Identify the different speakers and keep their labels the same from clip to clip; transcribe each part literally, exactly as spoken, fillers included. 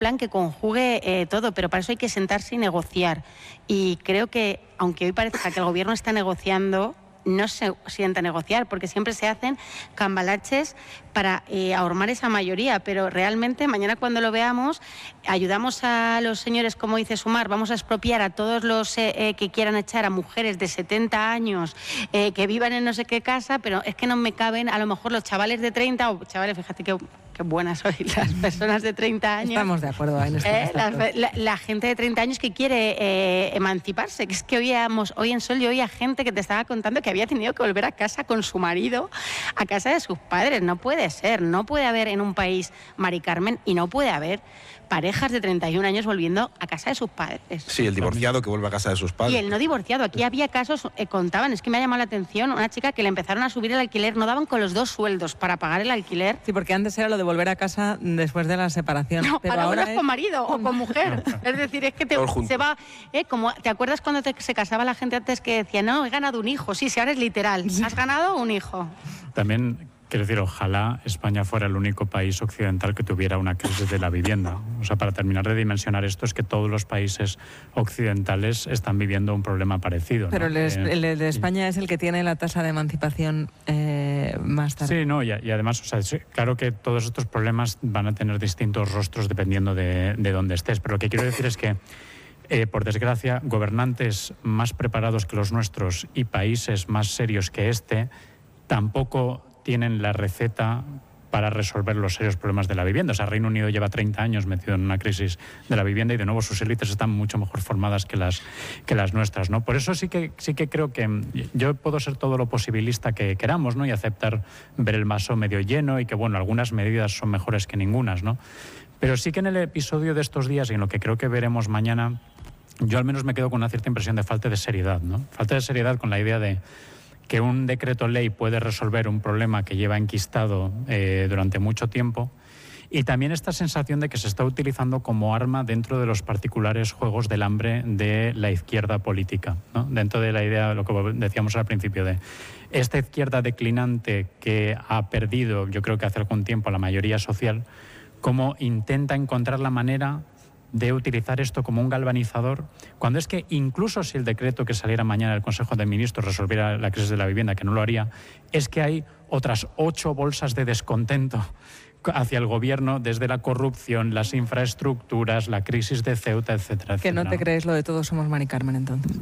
Speaker 1: plan que conjugue eh, todo, pero para eso hay que sentarse y negociar. Y creo que, aunque hoy parezca que el gobierno está negociando, no se sienta a negociar, porque siempre se hacen cambalaches para eh, ahormar esa mayoría, pero realmente mañana cuando lo veamos, ayudamos a los señores, como dice Sumar, vamos a expropiar a todos los eh, eh, que quieran echar a mujeres de setenta años eh, que vivan en no sé qué casa, pero es que no me caben a lo mejor los chavales de treinta, o chavales, fíjate que... Qué buenas sois las personas de treinta años.
Speaker 2: Estamos de acuerdo en esto.
Speaker 1: ¿Eh? La, la, la gente de treinta años que quiere eh, emanciparse. Que es que oíamos, hoy en Sol yo oía gente que te estaba contando que había tenido que volver a casa con su marido, a casa de sus padres. No puede ser, no puede haber en un país, Mari Carmen, y no puede haber parejas de treinta y un años volviendo a casa de sus padres.
Speaker 3: Sí, el divorciado que vuelve a casa de sus padres.
Speaker 1: Y el no divorciado. Aquí había casos, eh, contaban, es que me ha llamado la atención, una chica que le empezaron a subir el alquiler, no daban con los dos sueldos para pagar el alquiler.
Speaker 2: Sí, porque antes era lo de volver a casa después de la separación.
Speaker 1: No,
Speaker 2: pero
Speaker 1: ahora,
Speaker 2: ahora
Speaker 1: es
Speaker 2: es...
Speaker 1: con marido o con mujer. Es decir, es que te, se va... Eh, como, ¿te acuerdas cuando te, se casaba la gente antes que decía, no, he ganado un hijo? Sí, sí, ahora es literal. Has ganado un hijo.
Speaker 4: También... Quiero decir, ojalá España fuera el único país occidental que tuviera una crisis de la vivienda. O sea, para terminar de dimensionar esto, es que todos los países occidentales están viviendo un problema parecido, ¿no?
Speaker 2: Pero el,
Speaker 4: eh,
Speaker 2: el de España y... es el que tiene la tasa de emancipación eh, más tarde.
Speaker 4: Sí, no, y, y además, o sea, es, claro que todos estos problemas van a tener distintos rostros dependiendo de, de dónde estés. Pero lo que quiero decir es que, eh, por desgracia, gobernantes más preparados que los nuestros y países más serios que este, tampoco tienen la receta para resolver los serios problemas de la vivienda. O sea, Reino Unido lleva treinta años metido en una crisis de la vivienda y de nuevo sus élites están mucho mejor formadas que las, que las nuestras, ¿no? Por eso sí que, sí que creo que yo puedo ser todo lo posibilista que queramos, ¿no? Y aceptar ver el vaso medio lleno y que, bueno, algunas medidas son mejores que ningunas, ¿no? Pero sí que en el episodio de estos días y en lo que creo que veremos mañana, yo al menos me quedo con una cierta impresión de falta de seriedad, ¿no? Falta de seriedad con la idea de que un decreto ley puede resolver un problema que lleva enquistado eh, durante mucho tiempo, y también esta sensación de que se está utilizando como arma dentro de los particulares juegos del hambre de la izquierda política, ¿no? Dentro de la idea, lo que decíamos al principio, de esta izquierda declinante que ha perdido, yo creo que hace algún tiempo, la mayoría social, cómo intenta encontrar la manera de utilizar esto como un galvanizador, cuando es que incluso si el decreto que saliera mañana del Consejo de Ministros resolviera la crisis de la vivienda, que no lo haría, es que hay otras ocho bolsas de descontento hacia el gobierno, desde la corrupción, las infraestructuras, la crisis de Ceuta, etcétera, etcétera.
Speaker 2: ¿Que no te crees lo de todos somos Mari Carmen, entonces?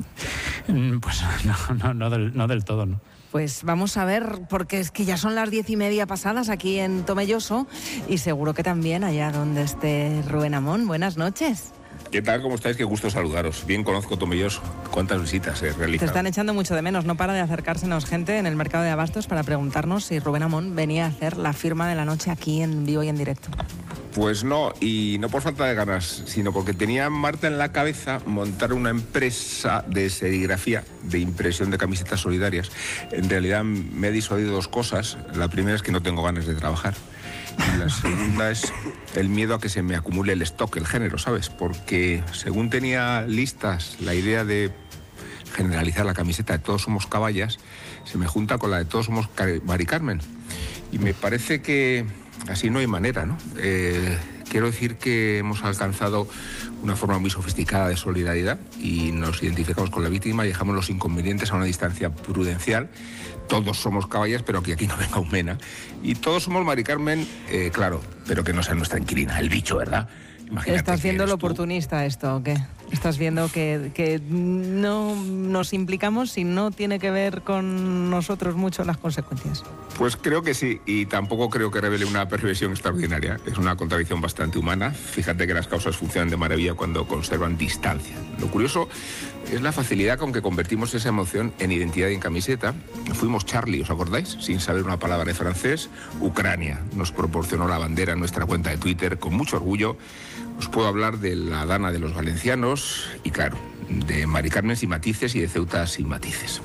Speaker 4: Pues no, no, no, del, no del todo, ¿no?
Speaker 2: Pues vamos a ver, porque es que ya son las diez y media pasadas aquí en Tomelloso y seguro que también allá donde esté Rubén Amón. Buenas noches.
Speaker 5: ¿Qué tal? ¿Cómo estáis? Qué gusto saludaros. Bien conozco Tomelloso. ¿Cuántas visitas he realizado?
Speaker 2: Te están echando mucho de menos. No para de acercársenos gente en el mercado de abastos para preguntarnos si Rubén Amón venía a hacer la firma de la noche aquí en vivo y en directo.
Speaker 5: Pues no, y no por falta de ganas, sino porque tenía Marta en la cabeza montar una empresa de serigrafía, de impresión de camisetas solidarias. En realidad me ha disuadido dos cosas. La primera es que no tengo ganas de trabajar. Y la segunda es el miedo a que se me acumule el stock, el género, ¿sabes? Porque según tenía listas la idea de generalizar la camiseta de Todos Somos Caballas, se me junta con la de Todos Somos Mari Carmen. Y me parece que así no hay manera, ¿no? Eh, quiero decir que hemos alcanzado una forma muy sofisticada de solidaridad y nos identificamos con la víctima y dejamos los inconvenientes a una distancia prudencial. Todos somos caballas, pero que aquí no venga un mena. Y todos somos Mari Carmen, eh, claro, pero que no sea nuestra inquilina, el bicho, ¿verdad? Imagínate.
Speaker 2: ¿Estás viendo lo
Speaker 5: tú.
Speaker 2: oportunista esto o qué? ¿Estás viendo que, que no nos implicamos si no tiene que ver con nosotros mucho las consecuencias?
Speaker 5: Pues creo que sí, y tampoco creo que revele una perversión extraordinaria. Es una contradicción bastante humana. Fíjate que las causas funcionan de maravilla cuando conservan distancia. Lo curioso es la facilidad con que convertimos esa emoción en identidad y en camiseta. Fuimos Charlie, ¿os acordáis? Sin saber una palabra de francés. Ucrania nos proporcionó la bandera en nuestra cuenta de Twitter con mucho orgullo. Os puedo hablar de la Dana de los valencianos y, claro, de Mari Carmen sin matices y de Ceuta sin matices.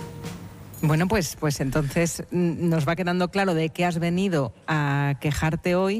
Speaker 2: Bueno, pues, pues entonces nos va quedando claro de qué has venido a quejarte hoy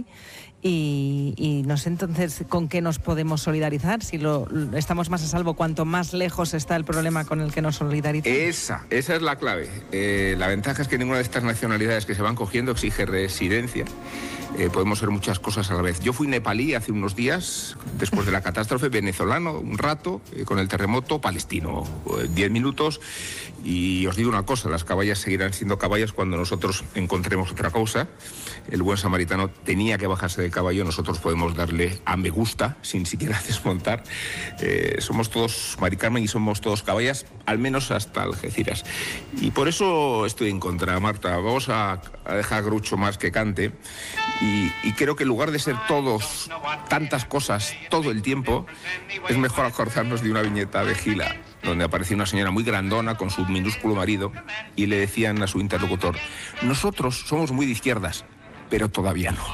Speaker 2: y, y no sé entonces con qué nos podemos solidarizar, si lo, estamos más a salvo cuanto más lejos está el problema con el que nos solidarizamos.
Speaker 5: Esa, esa es la clave. Eh, la ventaja es que ninguna de estas nacionalidades que se van cogiendo exige residencia. eh, podemos ser muchas cosas a la vez. Yo fui nepalí hace unos días, después de la catástrofe, venezolano un rato, eh, con el terremoto, palestino eh, diez minutos, y os digo una cosa, las caballas seguirán siendo caballas cuando nosotros encontremos otra cosa. El buen samaritano tenía que bajarse del caballo, nosotros podemos darle a me gusta, sin siquiera desmontar. Eh, somos todos Mari Carmen y somos todos caballas, al menos hasta Algeciras. Y por eso estoy en contra, Marta. Vamos a, a dejar a Groucho Marx que cante. Y, y creo que en lugar de ser todos tantas cosas todo el tiempo, es mejor acordarnos de una viñeta de Gila, donde aparecía una señora muy grandona con su minúsculo marido y le decían a su interlocutor: nosotros somos muy de izquierdas, pero todavía no.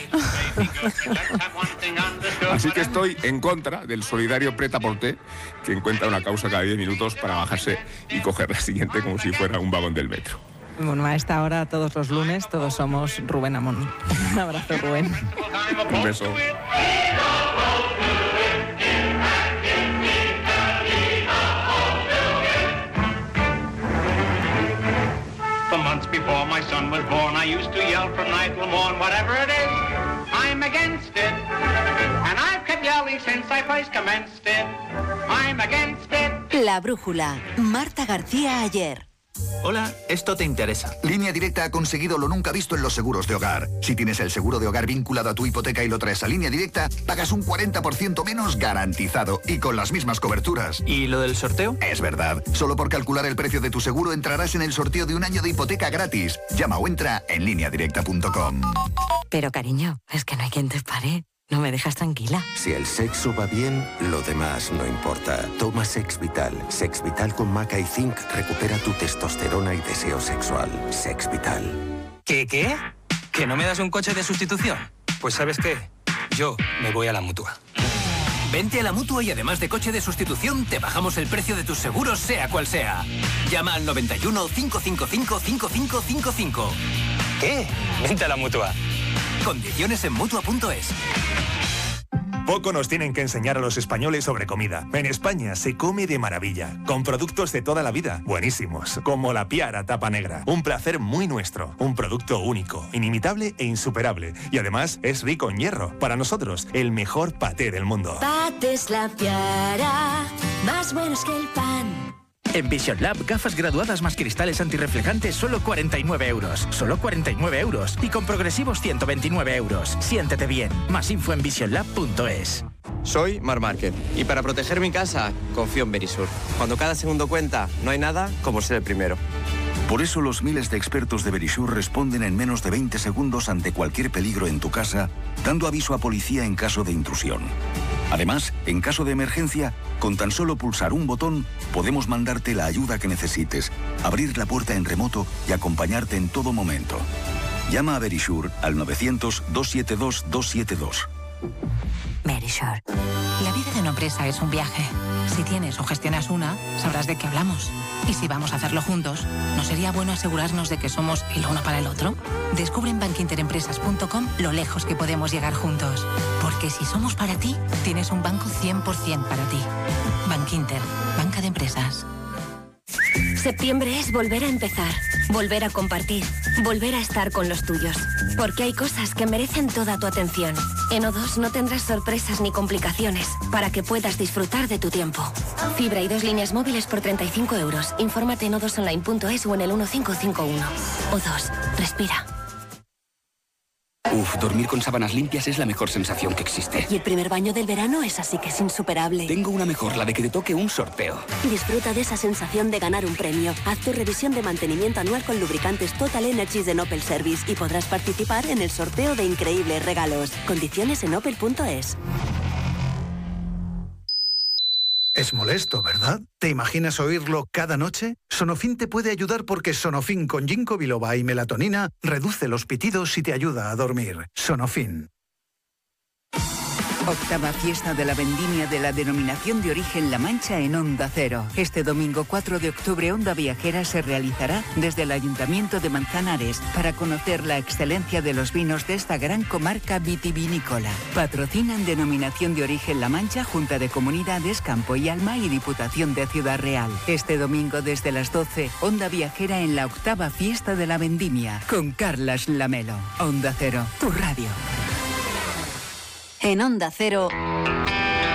Speaker 5: Así que estoy en contra del solidario prêt-à-porter que encuentra una causa cada diez minutos para bajarse y coger la siguiente como si fuera un vagón del metro.
Speaker 2: Bueno, a esta hora, todos los lunes, todos somos Rubén Amón. Un abrazo, Rubén.
Speaker 5: Un beso.
Speaker 6: For months before my son was born, I used to yell from night till morn, whatever it is, I'm against it. And I've kept yelling since I first commenced it. I'm against it.
Speaker 7: La Brújula. Marta García Ayer.
Speaker 8: Hola, esto te interesa.
Speaker 9: Línea Directa ha conseguido lo nunca visto en los seguros de hogar. Si tienes el seguro de hogar vinculado a tu hipoteca y lo traes a Línea Directa, pagas un cuarenta por ciento menos garantizado y con las mismas coberturas.
Speaker 8: ¿Y lo del sorteo?
Speaker 9: Es verdad. Solo por calcular el precio de tu seguro entrarás en el sorteo de un año de hipoteca gratis. Llama o entra en línea directa punto com.
Speaker 7: Pero cariño, es que no hay quien te pare. No me dejas tranquila.
Speaker 10: Si el sexo va bien, lo demás no importa. Toma Sex Vital. Sex Vital con maca y zinc recupera tu testosterona y deseo sexual. Sex Vital.
Speaker 11: ¿Qué, qué? ¿Que no me das un coche de sustitución? Pues ¿sabes qué? Yo me voy a la Mutua. Vente a la Mutua y además de coche de sustitución, te bajamos el precio de tus seguros, sea cual sea. Llama al noventa y uno, cinco cinco cinco, cinco cinco cinco cinco. ¿Qué? Vente a la Mutua. Condiciones en Mutua punto es.
Speaker 12: Poco nos tienen que enseñar a los españoles sobre comida. En España se come de maravilla, con productos de toda la vida, buenísimos, como la Piara Tapa Negra. Un placer muy nuestro, un producto único, inimitable e insuperable. Y además es rico en hierro. Para nosotros, el mejor paté del mundo.
Speaker 13: Patés La Piara, más buenos que el pan.
Speaker 8: En Vision Lab, gafas graduadas más cristales antirreflejantes, solo cuarenta y nueve euros. Solo cuarenta y nueve euros. Y con progresivos ciento veintinueve euros. Siéntete bien. Más info en vision lab punto es.
Speaker 14: Soy Marc Márquez y para proteger mi casa confío en Verisur. Cuando cada segundo cuenta, no hay nada como ser el primero.
Speaker 15: Por eso los miles de expertos de Verisur responden en menos de veinte segundos ante cualquier peligro en tu casa, dando aviso a policía en caso de intrusión. Además, en caso de emergencia, con tan solo pulsar un botón, podemos mandarte la ayuda que necesites, abrir la puerta en remoto y acompañarte en todo momento. Llama a Verisur al novecientos, doscientos setenta y dos, doscientos setenta y dos.
Speaker 16: Verisur. La vida de una empresa es un viaje. Si tienes o gestionas una, sabrás de qué hablamos. Y si vamos a hacerlo juntos, ¿no sería bueno asegurarnos de que somos el uno para el otro? Descubre en bank inter empresas punto com lo lejos que podemos llegar juntos. Porque si somos para ti, tienes un banco cien por ciento para ti. Bankinter, banca de empresas.
Speaker 13: Septiembre es volver a empezar, volver a compartir, volver a estar con los tuyos. Porque hay cosas que merecen toda tu atención. En O dos no tendrás sorpresas ni complicaciones para que puedas disfrutar de tu tiempo. Fibra y dos líneas móviles por treinta y cinco euros. Infórmate en o dos online punto es o en el uno cinco cinco uno. O dos, respira.
Speaker 17: Uf, dormir con sábanas limpias es la mejor sensación que existe.
Speaker 13: Y el primer baño del verano es así que es insuperable.
Speaker 17: Tengo una mejor, la de que te toque un sorteo.
Speaker 13: Disfruta de esa sensación de ganar un premio. Haz tu revisión de mantenimiento anual con lubricantes Total Energies de Opel Service y podrás participar en el sorteo de increíbles regalos. Condiciones en opel punto es.
Speaker 18: Es molesto, ¿verdad? ¿Te imaginas oírlo cada noche? Sonofin te puede ayudar porque Sonofin con ginkgo biloba y melatonina reduce los pitidos y te ayuda a dormir. Sonofin.
Speaker 19: Octava fiesta de la vendimia de la denominación de origen La Mancha en Onda Cero. Este domingo cuatro de octubre Onda Viajera se realizará desde el Ayuntamiento de Manzanares para conocer la excelencia de los vinos de esta gran comarca vitivinícola. Patrocinan denominación de origen La Mancha, Junta de Comunidades, Campo y Alma y Diputación de Ciudad Real. Este domingo desde las doce, Onda Viajera en la octava fiesta de la vendimia con Carlas Lamelo. Onda Cero, tu radio.
Speaker 20: En Onda Cero,